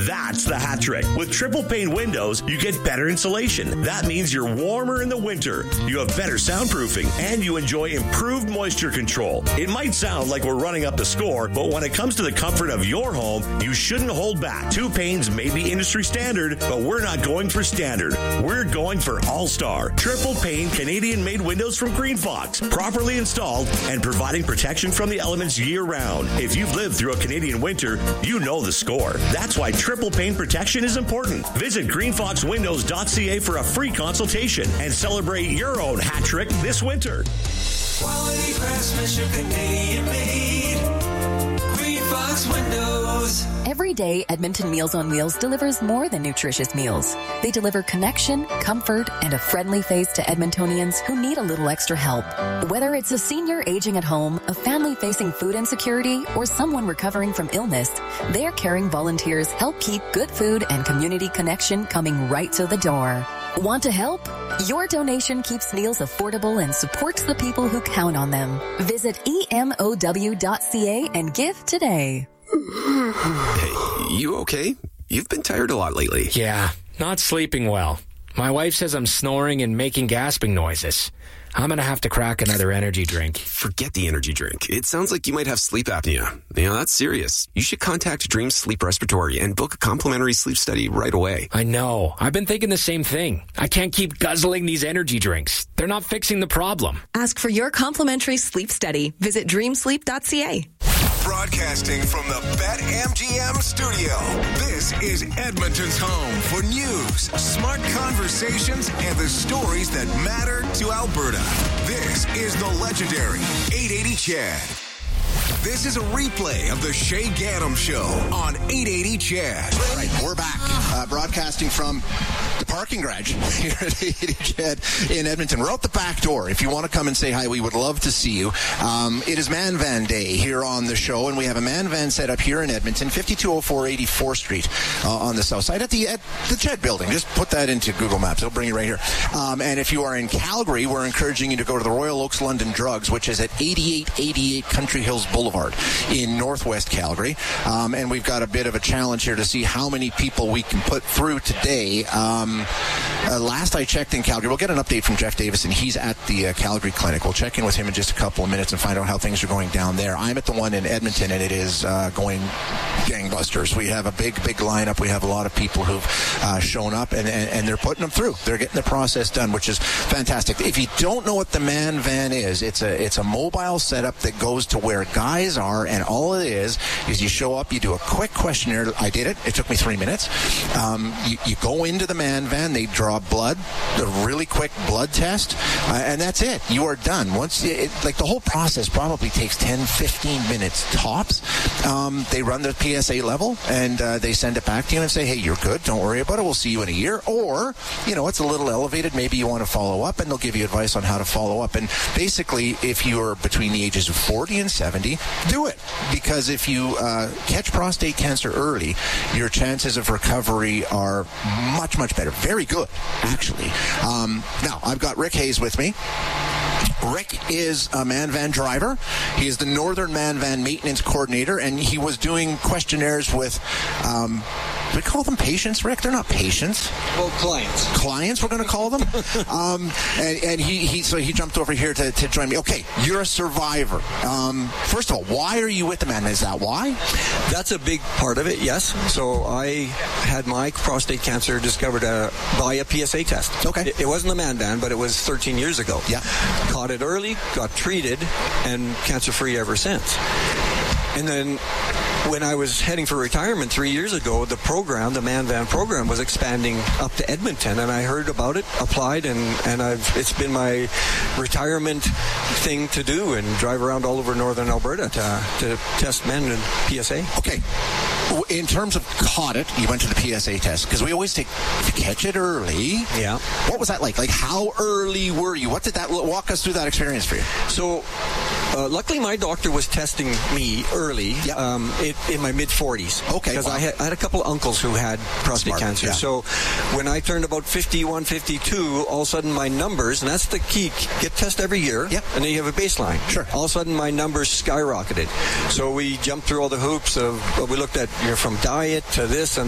That's the hat trick. With triple pane windows, you get better insulation. That means you're warmer in the winter. You have better soundproofing, and you enjoy improved moisture control. It might sound like we're running up the score, but when it comes to the comfort of your home, you shouldn't hold back. 2 panes may be industry standard, but we're not going for standard. We're going for all-star. Triple pane Canadian-made windows from Green Fox, properly installed and providing protection from the elements year-round. If you've lived through a Canadian winter, you know the score. That's why triple pane protection is important. Visit greenfoxwindows.ca for a free consultation and celebrate your own hat trick this winter. Quality craftsmanship, Canadian made. Green Fox Windows. Every day, Edmonton Meals on Wheels delivers more than nutritious meals. They deliver connection, comfort, and a friendly face to Edmontonians who need a little extra help. Whether it's a senior aging at home, a family facing food insecurity, or someone recovering from illness, their caring volunteers help keep good food and community connection coming right to the door. Want to help? Your donation keeps meals affordable and supports the people who count on them. Visit emow.ca and give today. Hey, you okay? You've been tired a lot lately. Yeah, not sleeping well. My wife says I'm snoring and making gasping noises. I'm going to have to crack another energy drink. Forget the energy drink. It sounds like you might have sleep apnea. Yeah, that's serious. You should contact Dream Sleep Respiratory and book a complimentary sleep study right away. I know. I've been thinking the same thing. I can't keep guzzling these energy drinks. They're not fixing the problem. Ask for your complimentary sleep study. Visit dreamsleep.ca. Broadcasting from the BetMGM studio, this is Edmonton's home for news, smart conversations, and the stories that matter to Alberta. This is the legendary 880 Chad. This is a replay of the Shay Gaddam Show on 880 Chad. All right, we're back, broadcasting from the parking garage here at 880 Chad in Edmonton. We're out the back door. If you want to come and say hi, we would love to see you. It is Man Van Day here on the show, and we have a Man Van set up here in Edmonton, 5204 84th Street on the south side at the Chad building. Just put that into Google Maps. It'll bring you right here. And if you are in Calgary, we're encouraging you to go to the Royal Oaks London Drugs, which is at 8888 Country Hills Boulevard in northwest Calgary. And we've got a bit of a challenge here to see how many people we can put through today. Last I checked in Calgary, we'll get an update from Jeff Davison. He's at the Calgary Clinic. We'll check in with him in just a couple of minutes and find out how things are going down there. I'm at the one in Edmonton, and it is going gangbusters. We have a big lineup. We have a lot of people who've shown up, and they're putting them through. They're getting the process done, which is fantastic. If you don't know what the Man Van is, it's a mobile setup that goes to where guys are, and all it is you show up, you do a quick questionnaire. I did it. It took me 3 minutes. You go into the Man Van, they draw blood, a really quick blood test, and that's it. You are done. The whole process probably takes 10-15 minutes tops. They run the PSA level, and they send it back to you and say, hey, you're good, don't worry about it, we'll see you in a year. Or, it's a little elevated, maybe you want to follow up, and they'll give you advice on how to follow up. And basically, if you're between the ages of 40 and 70, do it. Because if you catch prostate cancer early, your chances of recovery are much, much better. Very good, actually. Now, I've got Rick Hayes with me. Rick is a Man Van driver. He is the Northern Man Van maintenance coordinator, and he was doing questionnaires with, do we call them patients, Rick? They're not patients. Well, clients. Clients, we're going to call them. And he jumped over here to join me. Okay, you're a survivor. First of all, why are you with the Man? Is that why? That's a big part of it, yes. So I had my prostate cancer discovered by a PSA test. Okay. It wasn't the Man Van, but it was 13 years ago. Yeah. Caught it early, got treated, and cancer-free ever since. And then when I was heading for retirement 3 years ago, the Man Van program was expanding up to Edmonton, and I heard about it, applied, and it's been my retirement thing to do and drive around all over northern Alberta to test men and PSA. Okay. In terms of caught it, you went to the PSA test, because we always take to catch it early. Yeah. What was that like? Like, how early were you? What did that walk us through that experience for you? So, luckily my doctor was testing me early, in my mid-40s. Okay. Because I had a couple of uncles who had prostate cancer. Yeah. So when I turned about 51, 52, all of a sudden my numbers, and that's the key, get tested every year, and then you have a baseline. Sure. All of a sudden my numbers skyrocketed. So we jumped through all the hoops of, we looked at from diet to this and